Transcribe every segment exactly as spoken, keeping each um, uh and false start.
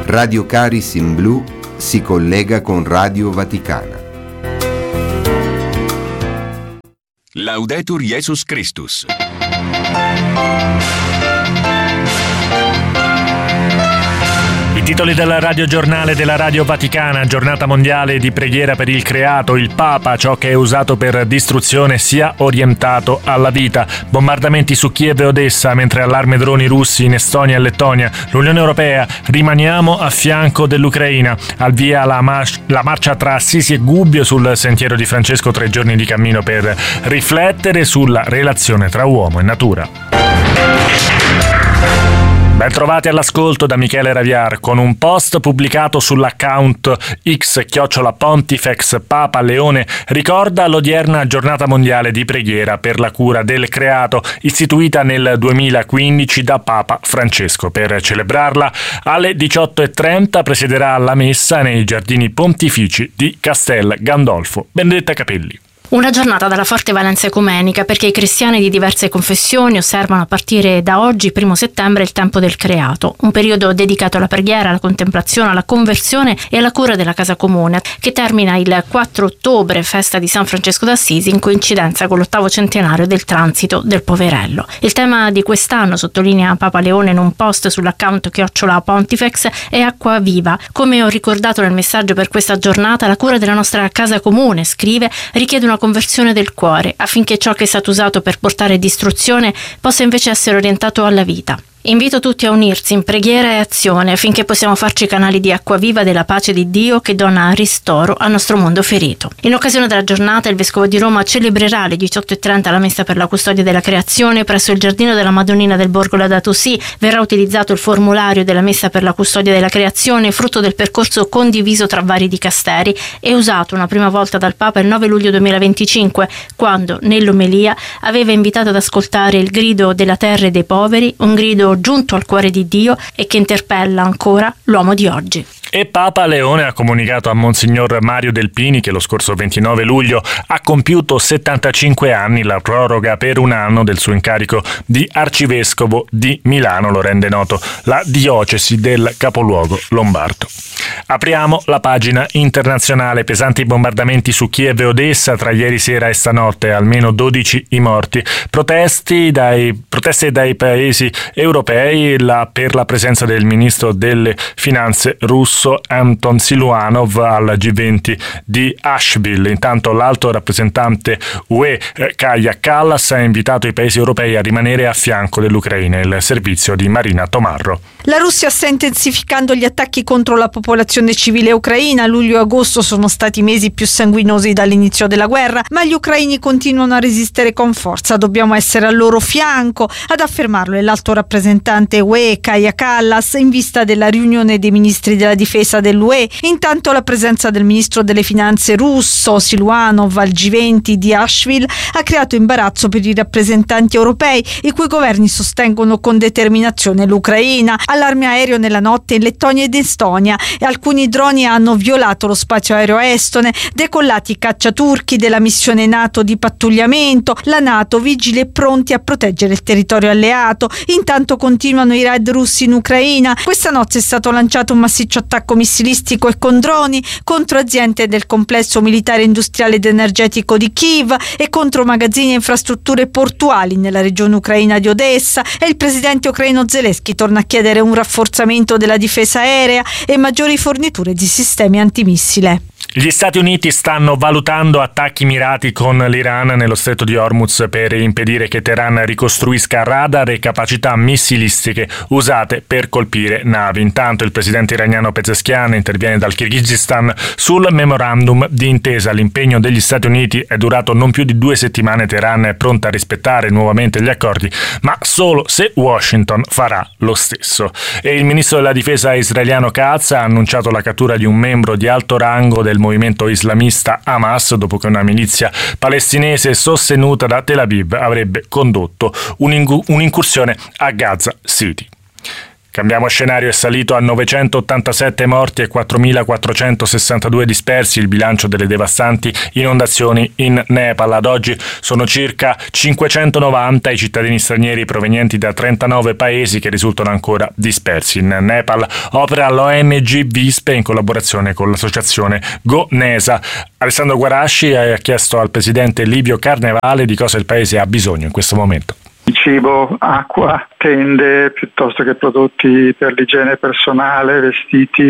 Radio Caris in Blu si collega con Radio Vaticana. Laudetur Jesus Christus. I titoli del radiogiornale della Radio Vaticana: giornata mondiale di preghiera per il creato, il Papa, ciò che è usato per distruzione sia orientato alla vita, bombardamenti su Kiev e Odessa mentre allarme droni russi in Estonia e Lettonia, l'Unione Europea, rimaniamo a fianco dell'Ucraina, al via la, mar- la marcia tra Assisi e Gubbio sul sentiero di Francesco, tre giorni di cammino per riflettere sulla relazione tra uomo e natura. Ben trovati all'ascolto da Michele Raviar. Con un post pubblicato sull'account X chiocciola Pontifex, Papa Leone ricorda l'odierna giornata mondiale di preghiera per la cura del creato, istituita nel duemilaquindici da Papa Francesco. Per celebrarla, alle diciotto e trenta presiederà la messa nei giardini pontifici di Castel Gandolfo. Benedetta Capelli. Una giornata dalla forte valenza ecumenica, perché i cristiani di diverse confessioni osservano a partire da oggi, primo settembre, il tempo del creato, un periodo dedicato alla preghiera, alla contemplazione, alla conversione e alla cura della casa comune, che termina il quattro ottobre, festa di San Francesco d'Assisi, in coincidenza con l'ottavo centenario del transito del poverello. Il tema di quest'anno, sottolinea Papa Leone in un post sull'account chiocciola Pontifex, è acqua viva. Come ho ricordato nel messaggio per questa giornata, la cura della nostra casa comune, scrive, richiede una conversione del cuore, affinché ciò che è stato usato per portare distruzione possa invece essere orientato alla vita. Invito tutti a unirsi in preghiera e azione affinché possiamo farci canali di acqua viva della pace di Dio che dona ristoro al nostro mondo ferito. In occasione della giornata, il Vescovo di Roma celebrerà alle diciotto e trenta la messa per la custodia della creazione presso il giardino della Madonnina del Borgo Laudato Si. Verrà utilizzato il formulario della messa per la custodia della creazione, frutto del percorso condiviso tra vari dicasteri e usato una prima volta dal Papa il nove luglio duemilaventicinque, quando nell'omelia aveva invitato ad ascoltare il grido della terra e dei poveri, un grido giunto al cuore di Dio e che interpella ancora l'uomo di oggi. E Papa Leone ha comunicato a Monsignor Mario Delpini che lo scorso ventinove luglio ha compiuto settantacinque anni, la proroga per un anno del suo incarico di arcivescovo di Milano, lo rende noto la diocesi del capoluogo lombardo. Apriamo la pagina internazionale. Pesanti bombardamenti su Kiev e Odessa tra ieri sera e stanotte, almeno dodici i morti. Protesti dai, proteste dai paesi europei la, per la presenza del ministro delle finanze russo Anton Siluanov al G venti di Asheville. Intanto l'alto rappresentante U E Kaja Kallas ha invitato i paesi europei a rimanere a fianco dell'Ucraina. Il servizio di Marina Tomarro. La Russia sta intensificando gli attacchi contro la popolazione civile ucraina. Luglio e agosto sono stati i mesi più sanguinosi dall'inizio della guerra, ma gli ucraini continuano a resistere con forza. Dobbiamo essere al loro fianco, ad affermarlo è l'alto rappresentante U E Kaja Kallas in vista della riunione dei ministri della difesa dell'U E. Intanto la presenza del ministro delle finanze russo Siluanov al G venti di Asheville ha creato imbarazzo per i rappresentanti europei, i cui governi sostengono con determinazione l'Ucraina. Allarme aereo nella notte in Lettonia ed Estonia e alcuni droni hanno violato lo spazio aereo estone, decollati i cacciaturchi della missione NATO di pattugliamento, la NATO vigili e pronti a proteggere il territorio alleato. Intanto continuano i raid russi in Ucraina. Questa notte è stato lanciato un massiccio attacco missilistico e con droni contro aziende del complesso militare industriale ed energetico di Kiev e contro magazzini e infrastrutture portuali nella regione ucraina di Odessa, e il presidente ucraino Zelensky torna a chiedere un rafforzamento della difesa aerea e maggiori forniture di sistemi antimissile. Gli Stati Uniti stanno valutando attacchi mirati con l'Iran nello stretto di Hormuz per impedire che Teheran ricostruisca radar e capacità missilistiche usate per colpire navi. Intanto il presidente iraniano Pezeshkian interviene dal Kirghizistan sul memorandum di intesa. L'impegno degli Stati Uniti è durato non più di due settimane. Teheran è pronta a rispettare nuovamente gli accordi, ma solo se Washington farà lo stesso. E il ministro della difesa israeliano Katz ha annunciato la cattura di un membro di alto rango del movimento islamista Hamas dopo che una milizia palestinese sostenuta da Tel Aviv avrebbe condotto un'ingu- un'incursione a Gaza City. Cambiamo scenario, è salito a novecentottantasette morti e quattromilaquattrocentosessantadue dispersi il bilancio delle devastanti inondazioni in Nepal. Ad oggi sono circa cinquecentonovanta i cittadini stranieri provenienti da trentanove paesi che risultano ancora dispersi. In Nepal opera l'O N G Vispe in collaborazione con l'associazione GoNesa. Alessandro Guarasci ha chiesto al presidente Livio Carnevale di cosa il paese ha bisogno in questo momento. Cibo, acqua, tende piuttosto che prodotti per l'igiene personale, vestiti,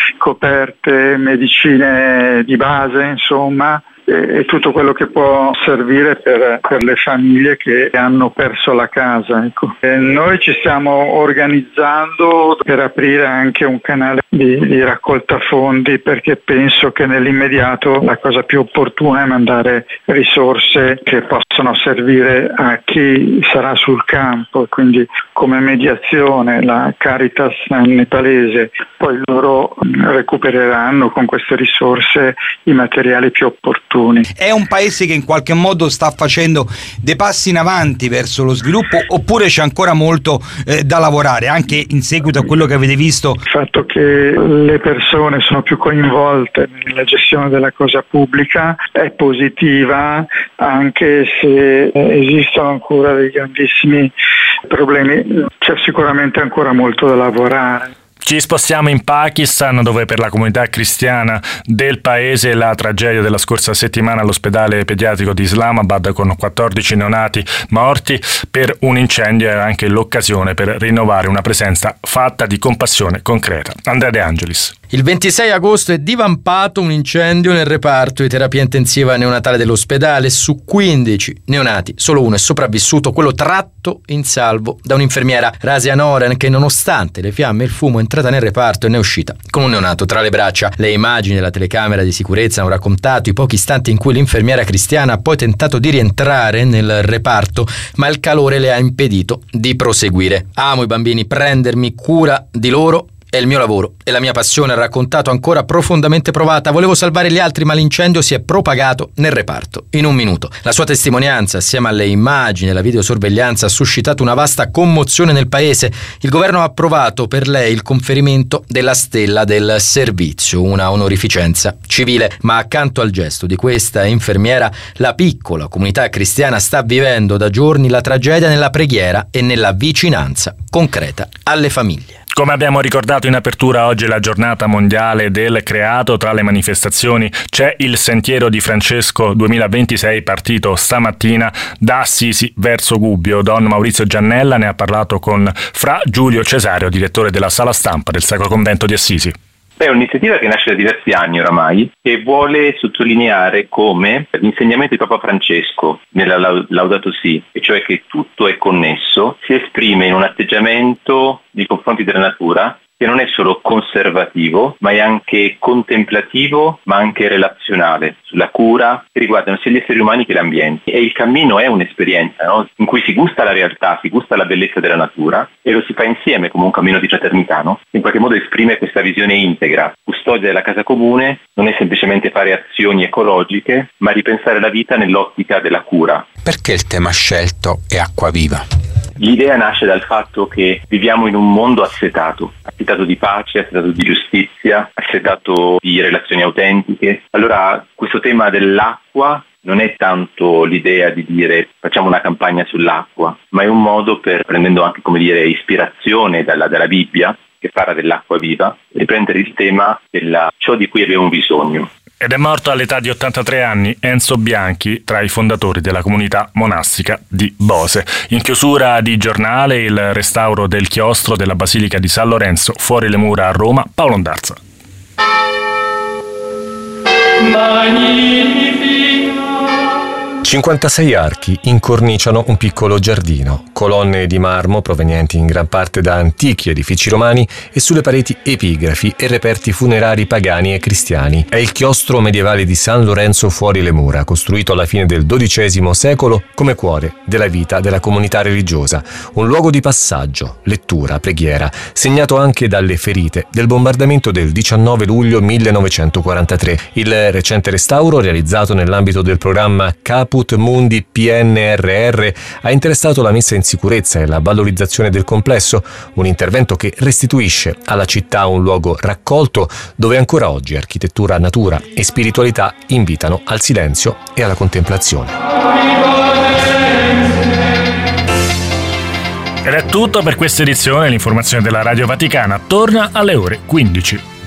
coperte, medicine di base, insomma, e tutto quello che può servire per, per le famiglie che hanno perso la casa. Ecco. E noi ci stiamo organizzando per aprire anche un canale di, di raccolta fondi, perché penso che nell'immediato la cosa più opportuna è mandare risorse che possono servire a chi sarà sul campo, quindi come mediazione la Caritas nepalese, poi loro recupereranno con queste risorse i materiali più opportuni. È un paese che in qualche modo sta facendo dei passi in avanti verso lo sviluppo, oppure c'è ancora molto eh, da lavorare, anche in seguito a quello che avete visto? Il fatto che le persone sono più coinvolte nella gestione della cosa pubblica è positiva, anche se esistono ancora dei grandissimi problemi, c'è sicuramente ancora molto da lavorare. Ci spostiamo in Pakistan, dove per la comunità cristiana del paese la tragedia della scorsa settimana all'ospedale pediatrico di Islamabad con quattordici neonati morti per un incendio era anche l'occasione per rinnovare una presenza fatta di compassione concreta. Andrea De Angelis. Il ventisei agosto è divampato un incendio nel reparto di terapia intensiva neonatale dell'ospedale. Su quindici neonati, solo uno è sopravvissuto, quello tratto in salvo da un'infermiera, Razia Noren, che nonostante le fiamme e il fumo è entrata nel reparto e ne è uscita con un neonato tra le braccia. Le immagini della telecamera di sicurezza hanno raccontato i pochi istanti in cui l'infermiera cristiana ha poi tentato di rientrare nel reparto, ma il calore le ha impedito di proseguire. Amo i bambini, prendermi cura di loro è il mio lavoro e la mia passione, ha raccontato, ancora profondamente provata. Volevo salvare gli altri, ma l'incendio si è propagato nel reparto in un minuto. La sua testimonianza, assieme alle immagini e alla videosorveglianza, ha suscitato una vasta commozione nel paese. Il governo ha approvato per lei il conferimento della Stella del Servizio, una onorificenza civile. Ma accanto al gesto di questa infermiera, la piccola comunità cristiana sta vivendo da giorni la tragedia nella preghiera e nella vicinanza concreta alle famiglie. Come abbiamo ricordato in apertura, oggi è la giornata mondiale del creato. Tra le manifestazioni c'è il Sentiero di Francesco duemilaventisei, partito stamattina da Assisi verso Gubbio. Don Maurizio Giannella ne ha parlato con Fra Giulio Cesario, direttore della sala stampa del Sacro Convento di Assisi. È un'iniziativa che nasce da diversi anni oramai e vuole sottolineare come l'insegnamento di Papa Francesco nella Laudato Si, e cioè che tutto è connesso, si esprime in un atteggiamento nei confronti della natura che non è solo conservativo, ma è anche contemplativo, ma anche relazionale, sulla cura che riguardano sia gli esseri umani che l'ambiente. E il cammino è un'esperienza, no? In cui si gusta la realtà, si gusta la bellezza della natura e lo si fa insieme come un cammino di fraternità, no? In qualche modo esprime questa visione integra. Custodia della casa comune non è semplicemente fare azioni ecologiche, ma ripensare la vita nell'ottica della cura. Perché il tema scelto è acqua viva? L'idea nasce dal fatto che viviamo in un mondo assetato, assetato di pace, assetato di giustizia, assetato di relazioni autentiche. Allora questo tema dell'acqua non è tanto l'idea di dire facciamo una campagna sull'acqua, ma è un modo per, prendendo anche, come dire, ispirazione dalla, dalla Bibbia, che parla dell'acqua viva, riprendere il tema della ciò di cui abbiamo bisogno. Ed è morto all'età di ottantatré anni Enzo Bianchi, tra i fondatori della comunità monastica di Bose. In chiusura di giornale, il restauro del chiostro della Basilica di San Lorenzo, fuori le mura a Roma, Paolo Ondarza. cinquantasei archi incorniciano un piccolo giardino, colonne di marmo provenienti in gran parte da antichi edifici romani e sulle pareti epigrafi e reperti funerari pagani e cristiani. È il chiostro medievale di San Lorenzo fuori le mura, costruito alla fine del dodicesimo secolo come cuore della vita della comunità religiosa, un luogo di passaggio, lettura, preghiera, segnato anche dalle ferite del bombardamento del diciannove luglio millenovecentoquarantatré. Il recente restauro, realizzato nell'ambito del programma Caput Caput Mundi P N R R ha interessato la messa in sicurezza e la valorizzazione del complesso, un intervento che restituisce alla città un luogo raccolto dove ancora oggi architettura, natura e spiritualità invitano al silenzio e alla contemplazione. Ed è tutto per questa edizione. L'informazione della Radio Vaticana torna alle ore quindici.